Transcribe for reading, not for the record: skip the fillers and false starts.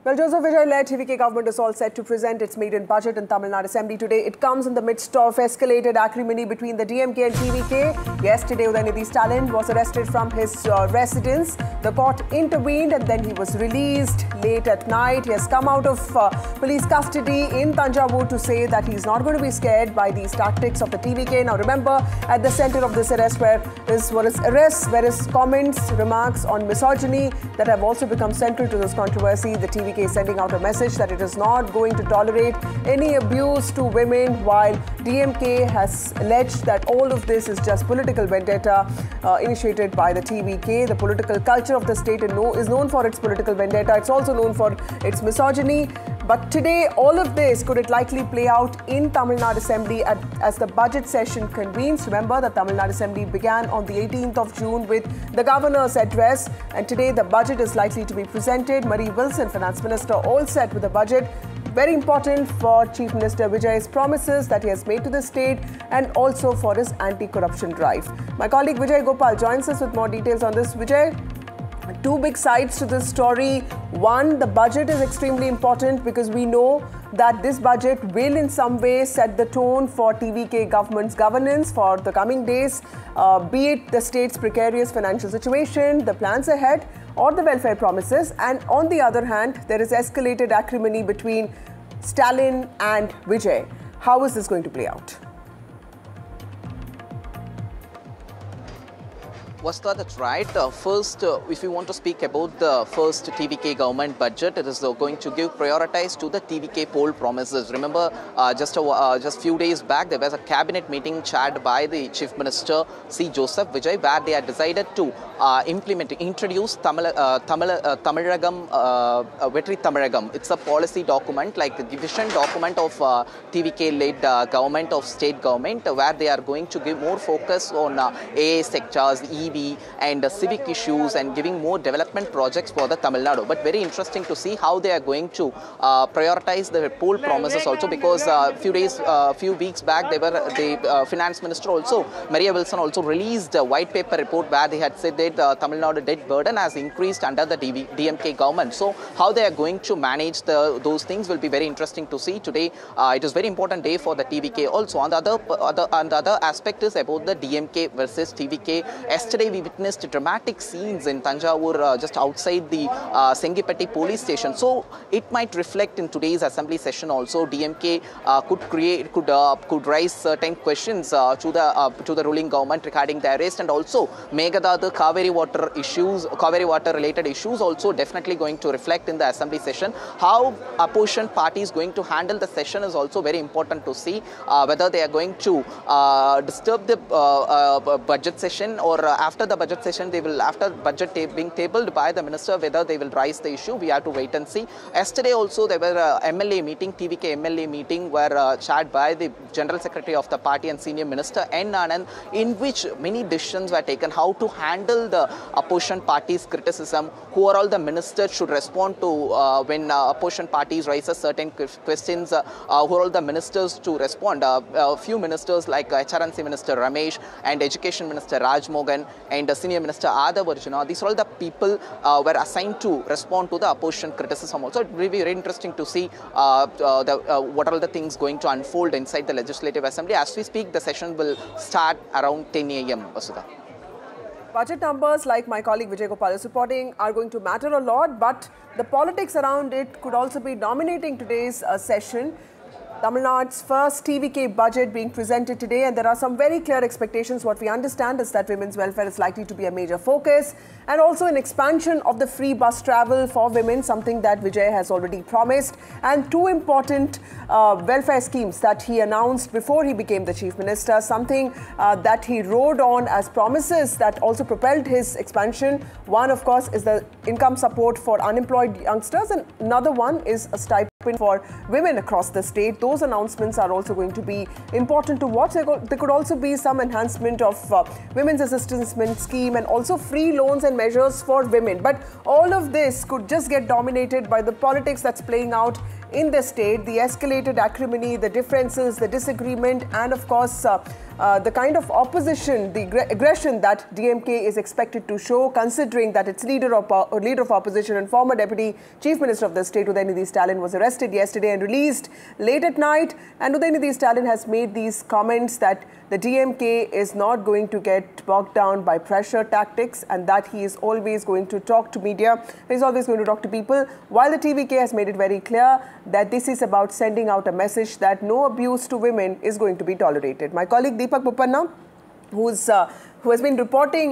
Well, Joseph Vijay-led TVK government is all set to present its maiden budget in Tamil Nadu Assembly today. It comes in the midst of escalated acrimony between the DMK and TVK. Yesterday, Udayanidhi Stalin was arrested from his residence. The court intervened and then he was released late at night. He has come out of police custody in Thanjavur to say that he's not going to be scared by these tactics of the TVK. Now, remember, at the center of this arrest were his comments, remarks on misogyny that have also become central to this controversy. The TVK is sending out a message that it is not going to tolerate any abuse to women, while DMK has alleged that all of this is just political vendetta initiated by the TVK. The political culture of the state is known for its political vendetta. It's also known for its misogyny. But today, all of this, could it likely play out in Tamil Nadu Assembly as the budget session convenes? Remember, the Tamil Nadu Assembly began on the 18th of June with the governor's address. And today, the budget is likely to be presented. Marie Wilson, Finance Minister, all set with the budget. Very important for Chief Minister Vijay's promises that he has made to the state and also for his anti-corruption drive. My colleague Vijay Gopal joins us with more details on this. Vijay, two big sides to this story. One, the budget is extremely important because we know that this budget will in some way set the tone for TVK government's governance for the coming days, be it the state's precarious financial situation, the plans ahead, or the welfare promises. And on the other hand, there is escalated acrimony between Stalin and Vijay. How is this going to play out? Vasudha, that's right. First, if we want to speak about the first TVK government budget, it is going to give prioritize to the TVK poll promises. Remember, just few days back, there was a cabinet meeting chaired by the Chief Minister C. Joseph Vijay, where they had decided to introduce Tamilagam, Vetri Tamilagam. It's a policy document, like the vision document of TVK-led government of state government, where they are going to give more focus on AA sectors, EV and civic issues, and giving more development projects for the Tamil Nadu. But very interesting to see how they are going to prioritize the poll promises also, because few weeks back, the Finance Minister also, Marie Wilson, also released a white paper report where they had said that Tamil Nadu debt burden has increased under the DMK government. So how they are going to manage those things will be very interesting to see today. It is very important day for the TVK also. On the other aspect is about the DMK versus TVK. Yesterday we witnessed dramatic scenes in Thanjavur, just outside the Sengipatti police station. So it might reflect in today's assembly session also. DMK could raise certain questions to the ruling government regarding the arrest, and also Megada, the Kaveri water related issues also definitely going to reflect in the assembly session. How opposition party is going to handle the session is also very important to see, whether they are going to disturb the budget session, or after the budget session, after budget being tabled by the minister, whether they will raise the issue. We have to wait and see. Yesterday also there were MLA meeting, TVK MLA meeting, were chaired by the General Secretary of the party and Senior Minister N. Anand, in which many decisions were taken how to handle the opposition party's criticism, who are all the ministers should respond to when opposition parties raise certain questions, who are all the ministers to respond. A few ministers like HRNC Minister Ramesh and Education Minister Raj Mogan and Senior Minister Adav Arjuna, these are all the people were assigned to respond to the opposition criticism also. It will be very interesting to see what are the things going to unfold inside the Legislative Assembly. As we speak, the session will start around 10 a.m. Vasudha. Budget numbers, like my colleague Vijay Gopal is reporting, are going to matter a lot, but the politics around it could also be dominating today's session. Tamil Nadu's first TVK budget being presented today, and there are some very clear expectations. What we understand is that women's welfare is likely to be a major focus, and also an expansion of the free bus travel for women, something that Vijay has already promised, and two important welfare schemes that he announced before he became the Chief Minister, something that he rode on as promises that also propelled his expansion. One, of course, is the income support for unemployed youngsters, and another one is a stipend for women across the state. Those announcements are also going to be important to watch. There could also be some enhancement of Women's Assistance Scheme and also free loans and measures for women. But all of this could just get dominated by the politics that's playing out in the state, the escalated acrimony, the differences, the disagreement, and of course the kind of opposition, the aggression that DMK is expected to show, considering that its leader of opposition and former Deputy Chief Minister of the state, Udayanidhi Stalin, was arrested yesterday and released late at night. And Udayanidhi Stalin has made these comments that the DMK is not going to get bogged down by pressure tactics and that he is always going to talk to media, he's always going to talk to people, while the TVK has made it very clear that this is about sending out a message that no abuse to women is going to be tolerated. My colleague Deepak Bopanna, who has been reporting